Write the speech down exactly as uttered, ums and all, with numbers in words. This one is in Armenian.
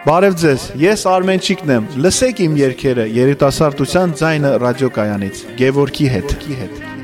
Բարև ձեզ, ես Արմենչիկն եմ, լսեք իմ երգերը երիտասարդության ձայնը ռադիոկայանից, Գևորգի հետ։